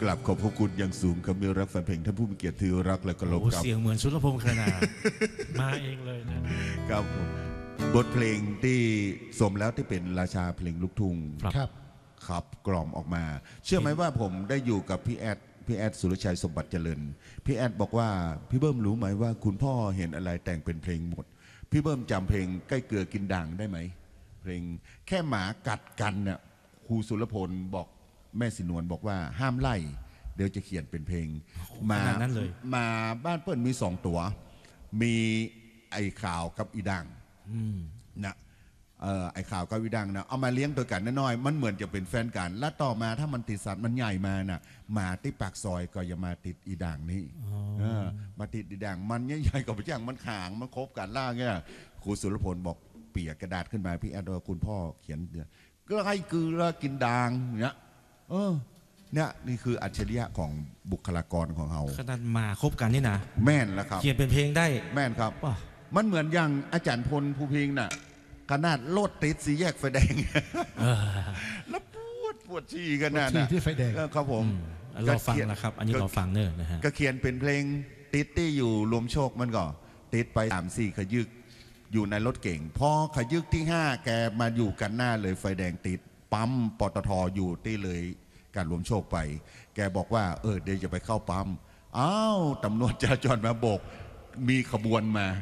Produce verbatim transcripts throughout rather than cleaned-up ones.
กราบขอบพระคุณอย่างสูงกับมิตรรักแฟนเพลงท่านผู้มีเกียรติที่รักและเคารพครับเสียงเหมือนสุรพงษ์คณามาเองเลยนะครับผมบทเพลงที่สมแล้วที่เป็นราชาเพลงลูกทุ่งครับครับกล่อมออกมาเชื่อไหมว่าผมได้อยู่กับพี่แอดพี่แอดสุรชัยสมบัติเจริญพี่แอดบอกว่าพี่เบิ้มรู้ไหมว่าคุณพ่อเห็นอะไรแต่งเป็นเพลงหมดพี่เบิ้มจำเพลงใกล้เกลือกินด่างได้ไหมเพลงแค่หมากัดกันเนี่ยครูสุรพลบอกแม่สินวลบอกว่าห้ามไล่เดี๋ยวจะเขียนเป็นเพลงมามาบ้านเปิ้ลมีสองตัวมีไอ้ข่าวกับอีดังนะเออไอ้ข่าวกับอีดังนะเอามาเลี้ยงตัวกันน้อยๆมันเหมือนจะเป็นแฟนกันแล้วต่อมาถ้ามันติดสัตว์มันใหญ่มาน่ะมาที่ปากซอยก็อย่ามาติดอีดังนี่มาติดอีดังมันใหญ่ๆกับพี่จังมันขางมันคบกันล่างเนี่ยครูสุรพลบอกเปียกกระดาษขึ้นมาพี่แอดว่าคุณพ่อเขียนก็ให้เกลือกินด่างเนี่ยเออเนี่ยนี่คืออัจฉริยะของบุคลากรของเราขนาดมาคบกันนี่นะแม่นแล้วครับเขียนเป็นเพลงได้แม่นครับมันเหมือนอย่างอาจารย์พลภูพิงค์น่ะขนาดโลดติดสีแยกไฟแดงแล้วปวดปวดฉี่กันน่ะฉี่ที่ไฟแดงครับผมเราฟังนะครับอันนี้เราฟังเนอะนะฮะก็เขียนเป็นเพลงติดที่อยู่รวมโชคมันก็ติดไปสามสี่ขยึกอยู่ในรถเก่งพอขยึกที่ห้าแกมาอยู่กันหน้าเลยไฟแดงติดปั๊มปตทอยู่ที่เลยการรวมโชคไปแกบอกว่าเออเดี๋ยวจะไปเข้าปั๊มอ้าวตำรวจจราจรมาโบกมีขบวนมา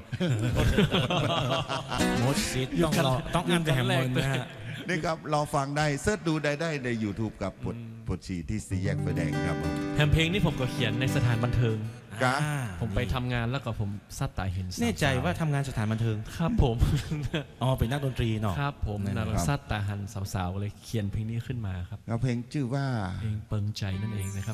หมดสิทธิ์ต้องรอต้องอ่านแต่แหมเงินนะฮะนี่ครับเราฟังได้เสิร์ชดูได้ได้ใน YouTube กับบทบทชีที่สี่แยกไฟแดงครับแฮมเพลงนี่ผมก็เขียนในสถานบันเทิงผมไปทำงานแล้วก็ผมซัดตายเห็นแน่ใจว่าทำงานสถานบันเทิงครับผมอ๋อเป็นนักดนตรีเนาะครับผมนักซัดตาหันสาวๆเลยเขียนเพลงนี้ขึ้นมาครับแล้วเพลงชื่อว่าเพลงเปิงใจนั่นเองนะครับ